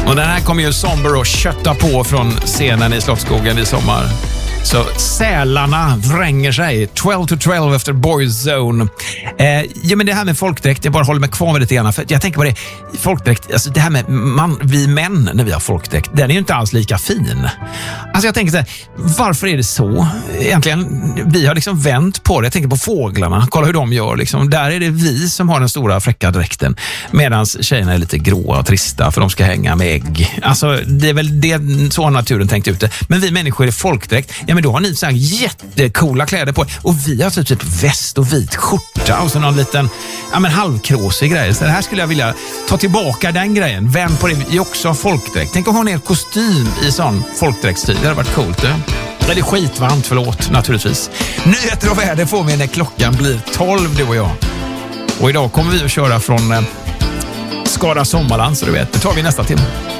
Och den här kommer ju Somber och kötta på från scenen i Slottsskogen i sommar. Så sälarna vränger sig. 12 to 12 efter Boyzone. Men det här med folkdräkt, jag bara håller mig kvar med lite grann. För jag tänker på det, folkdräkt, alltså det här med vi män när vi har folkdräkt, den är ju inte alls lika fin. Alltså jag tänker så här, varför är det så? Egentligen, vi har liksom vänt på det. Jag tänker på fåglarna, kolla hur de gör. Liksom. Där är det vi som har den stora fräcka dräkten. Medan tjejerna är lite gråa och trista för de ska hänga med ägg. Alltså det är väl det, så har naturen tänkt ut det. Men vi människor är folkdräkt. Ja, men då har ni så här jättekola kläder på. Och vi har typ väst och vit skjorta och så någon liten halvkråsig grej. Så det här skulle jag vilja ta tillbaka den grejen. Vänd på det. Vi också har folkdräkt. Tänk att ha en kostym i sån folkdräktsstil. Det hade varit coolt. Det är skitvarmt, förlåt, naturligtvis. Nyheter och väder får vi när klockan blir 12, du och jag. Och idag kommer vi att köra från Skara Sommarland, så du vet. Det tar vi nästa timme.